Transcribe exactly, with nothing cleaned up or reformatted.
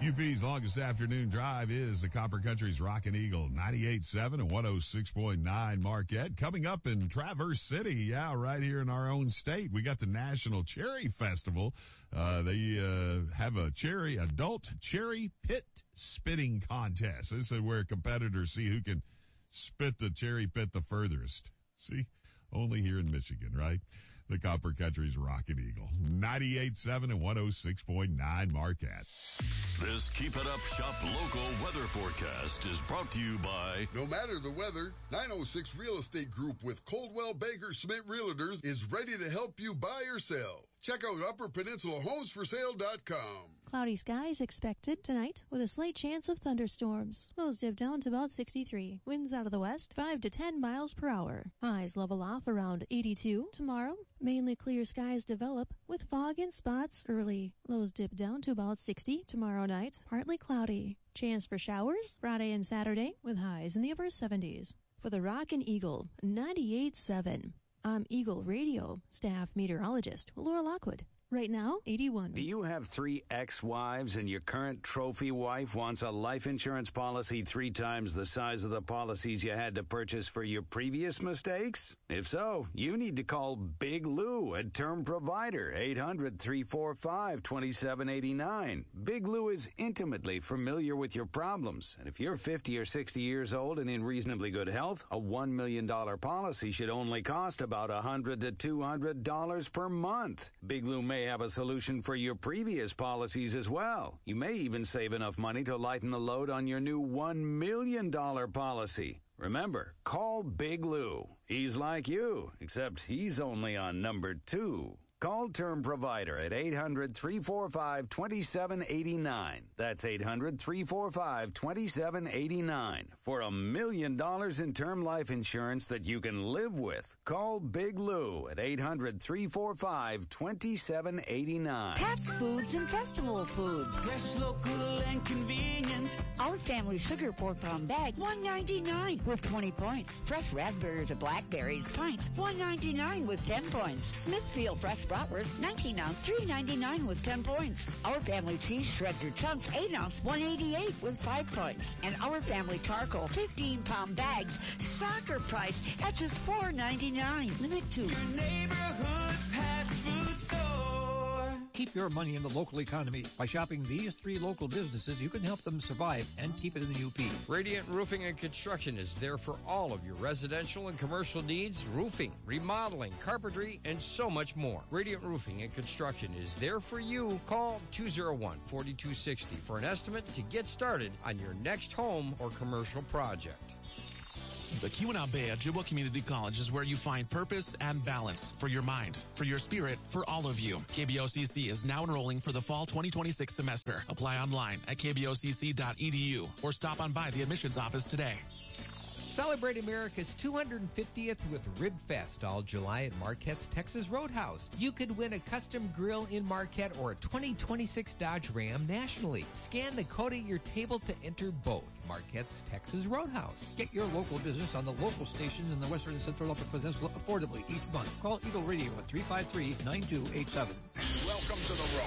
U P's longest afternoon drive is the Copper Country's Rockin' Eagle, ninety-eight point seven and one oh six point nine Marquette. Coming up in Traverse City, yeah, right here in our own state, we got the National Cherry Festival. Uh, they uh, have a cherry, adult cherry pit spitting contest. This is where competitors see who can spit the cherry pit the furthest. See? Only here in Michigan, right? The Copper Country's Rockin' Eagle, ninety-eight point seven and one oh six point nine Marquette. This Keep It Up Shop local weather forecast is brought to you by... No matter the weather, nine oh six Real Estate Group with Coldwell Banker Schmidt Realtors is ready to help you buy or sell. Check out upper peninsula homes for sale dot com. Cloudy skies expected tonight with a slight chance of thunderstorms. Lows dip down to about sixty-three. Winds out of the west, five to ten miles per hour. Highs level off around eighty-two. Tomorrow, mainly clear skies develop with fog in spots early. Lows dip down to about sixty. Tomorrow night, partly cloudy. Chance for showers Friday and Saturday with highs in the upper seventies. For the Rockin' Eagle, ninety-eight point seven. I'm Eagle Radio staff meteorologist Laura Lockwood. Right now, eighty-one. Do you have three ex-wives and your current trophy wife wants a life insurance policy three times the size of the policies you had to purchase for your previous mistakes? If so, you need to call Big Lou at Term Provider, eight hundred, three four five, two seven eight nine. Big Lou is intimately familiar with your problems, and if you're fifty or sixty years old and in reasonably good health, a one million dollars policy should only cost about one hundred to two hundred dollars per month. Big Lou may have a solution for your previous policies as well. You may even save enough money to lighten the load on your new one million dollars policy. Remember, call Big Lou. He's like you, except he's only on number two. Call Term Provider at eight hundred, three four five, two seven eight nine. That's eight hundred, three four five, two seven eight nine. For a million dollars in term life insurance that you can live with. Call Big Lou at eight hundred, three four five, two seven eight nine. Pets Foods and Festival Foods. Fresh, local, and convenient. Our family sugar four pound bag, one ninety-nine with twenty points. Fresh raspberries or blackberries pints, one ninety-nine with ten points. Smithfield fresh bratwurst, nineteen ounce, three ninety-nine with ten points. Our family cheese shreds or chunks, eight ounce, one eighty-eight with five points. And our family charcoal, fifteen pound bags, soccer price at just four ninety-nine. Limit two. Your neighborhood Pets Food Store. Keep your money in the local economy. By shopping these three local businesses, you can help them survive and keep it in the U P. Radiant Roofing and Construction is there for all of your residential and commercial needs, roofing, remodeling, carpentry, and so much more. Radiant Roofing and Construction is there for you. Call two oh one, four two six oh for an estimate to get started on your next home or commercial project. The Keweenaw Bay Ojibwa Community College is where you find purpose and balance for your mind, for your spirit, for all of you. K B O C C is now enrolling for the fall twenty twenty-six semester. Apply online at k b o c c dot e d u or stop on by the admissions office today. Celebrate America's two hundred fiftieth with Rib Fest all July at Marquette's Texas Roadhouse. You could win a custom grill in Marquette or a twenty twenty-six Dodge Ram nationally. Scan the code at your table to enter both. Marquette's Texas Roadhouse. Get your local business on the local stations in the Western and Central Upper Peninsula affordably each month. Call Eagle Radio at three five three, nine two eight seven. Welcome to the Rock.